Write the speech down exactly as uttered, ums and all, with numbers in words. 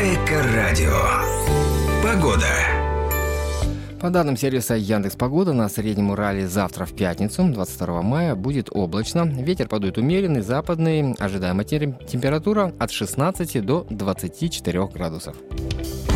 Эко-радио. Погода. По данным сервиса Яндекс.Погода, на Среднем Урале завтра в пятницу, двадцать второго мая, будет облачно. Ветер подует умеренный, западный. Ожидаемая температура от шестнадцати до двадцати четырёх градусов.